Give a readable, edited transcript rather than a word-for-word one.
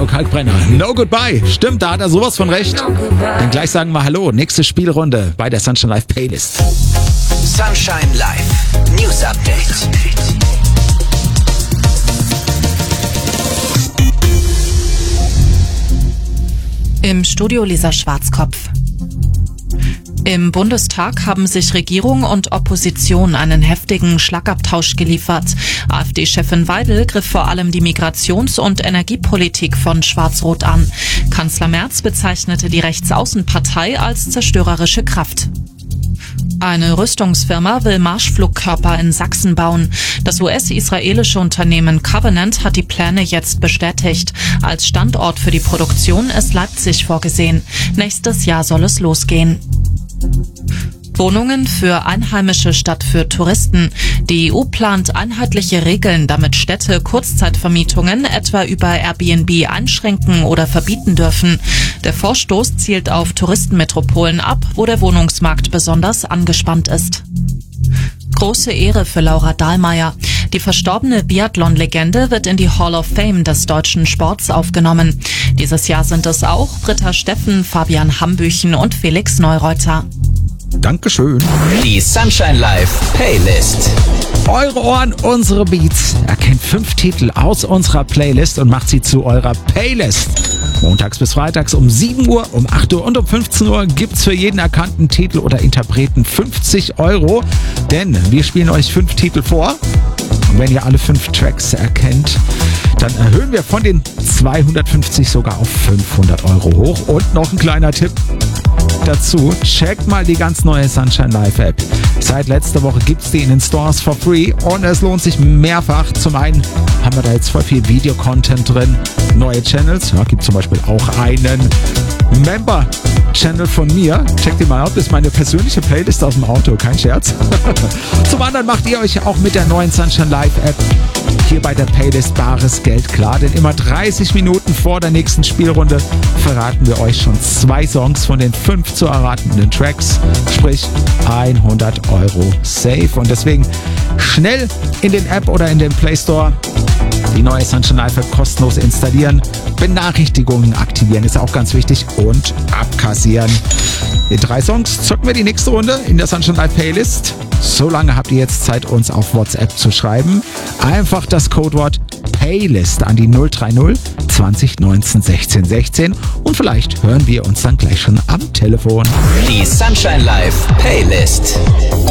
Frau Kalkbrenner. No Goodbye. Stimmt, da hat er sowas von recht. Dann gleich sagen wir Hallo. Nächste Spielrunde bei der Sunshine Live Playlist. Sunshine Live News Update. Im Studio Lisa Schwarzkopf. Im Bundestag haben sich Regierung und Opposition einen heftigen Schlagabtausch geliefert. AfD-Chefin Weidel griff vor allem die Migrations- und Energiepolitik von Schwarz-Rot an. Kanzler Merz bezeichnete die Rechtsaußenpartei als zerstörerische Kraft. Eine Rüstungsfirma will Marschflugkörper in Sachsen bauen. Das US-israelische Unternehmen Covenant hat die Pläne jetzt bestätigt. Als Standort für die Produktion ist Leipzig vorgesehen. Nächstes Jahr soll es losgehen. Wohnungen für Einheimische statt für Touristen. Die EU plant einheitliche Regeln, damit Städte Kurzzeitvermietungen etwa über Airbnb einschränken oder verbieten dürfen. Der Vorstoß zielt auf Touristenmetropolen ab, wo der Wohnungsmarkt besonders angespannt ist. Große Ehre für Laura Dahlmeier. Die verstorbene Biathlon-Legende wird in die Hall of Fame des deutschen Sports aufgenommen. Dieses Jahr sind es auch Britta Steffen, Fabian Hambüchen und Felix Neureuter. Dankeschön. Die Sunshine Live Playlist. Eure Ohren, unsere Beats. Erkennt 5 Titel aus unserer Playlist und macht sie zu eurer Playlist. Montags bis freitags um 7 Uhr, um 8 Uhr und um 15 Uhr gibt's für jeden erkannten Titel oder Interpreten 50 €. Denn wir spielen euch 5 Titel vor. Und wenn ihr alle 5 Tracks erkennt, dann erhöhen wir von den 250 sogar auf 500 € hoch. Und noch ein kleiner Tipp dazu, checkt mal die ganz neue Sunshine Live App. Seit letzter Woche gibt's die in den Stores for free und es lohnt sich mehrfach. Zum einen haben wir da jetzt voll viel Video-Content drin, neue Channels, ja, gibt zum Beispiel auch einen Member-Channel von mir. Checkt die mal aus, das ist meine persönliche Playlist aus dem Auto, kein Scherz. Zum anderen macht ihr euch auch mit der neuen Sunshine Live App hier bei der Playlist bares Geld klar, denn immer 30 Minuten vor der nächsten Spielrunde verraten wir euch schon 2 Songs von den 5 zu erratenden Tracks, sprich 100 € safe. Und deswegen schnell in den App oder in den Play Store die neue Sunshine Live App kostenlos installieren, Benachrichtigungen aktivieren ist auch ganz wichtig und abkassieren. In 3 Songs zocken wir die nächste Runde in der Sunshine Live Playlist. So lange habt ihr jetzt Zeit, uns auf WhatsApp zu schreiben. Einfach das Codewort Playlist an die 030 20 19 16 16 und vielleicht hören wir uns dann gleich schon am Telefon. Die Sunshine Live Playlist.